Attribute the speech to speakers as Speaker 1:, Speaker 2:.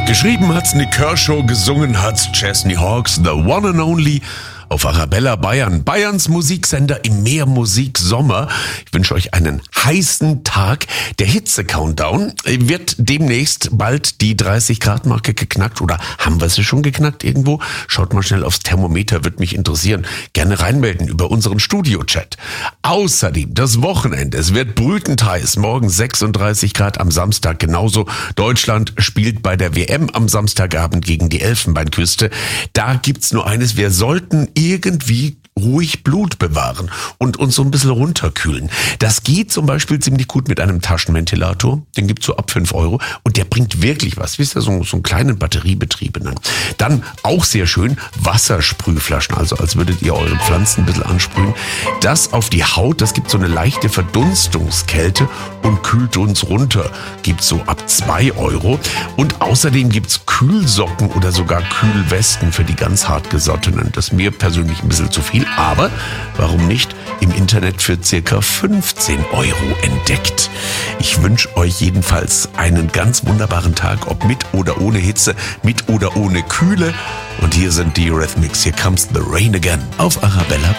Speaker 1: Geschrieben hat's Nick Kershaw, gesungen hat's Chesney Hawkes, The One and Only auf Arabella Bayern, Bayerns Musiksender im Meermusik Sommer. Ich wünsche euch einen heißen Tag. Der Hitze-Countdown wird demnächst bald die 30-Grad-Marke geknackt, oder haben wir sie schon geknackt irgendwo? Schaut mal schnell aufs Thermometer, würde mich interessieren. Gerne reinmelden über unseren Studio-Chat. Außerdem das Wochenende. Es wird brütend heiß. Morgen 36 Grad, am Samstag genauso. Deutschland spielt bei der WM am Samstagabend gegen die Elfenbeinküste. Da gibt's nur eines: wir sollten irgendwie ruhig Blut bewahren und uns so ein bisschen runterkühlen. Das geht zum Beispiel ziemlich gut mit einem Taschenventilator. Den gibt's so ab 5 Euro und der bringt wirklich was. Wisst ihr, so einen kleinen batteriebetriebenen. Dann auch sehr schön Wassersprühflaschen, also als würdet ihr eure Pflanzen ein bisschen ansprühen. Das auf die Haut, das gibt so eine leichte Verdunstungskälte und kühlt uns runter. Gibt's so ab 2 Euro. Und außerdem gibt's Kühlsocken oder sogar Kühlwesten für die ganz hartgesottenen. Das ist mir persönlich ein bisschen zu viel. Aber warum nicht im Internet für circa 15 Euro entdeckt. Ich wünsche euch jedenfalls einen ganz wunderbaren Tag, ob mit oder ohne Hitze, mit oder ohne Kühle. Und hier sind die Eurythmics. Here comes the rain again auf Arabella.